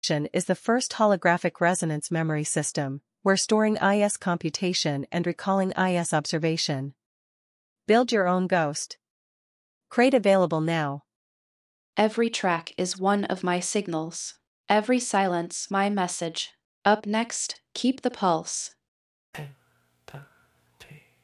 is the first holographic resonance memory system, where storing IS computation and recalling IS observation. Build your own ghost. Crate available now. Every track is one of my signals. Every silence my message. Up next, keep the pulse.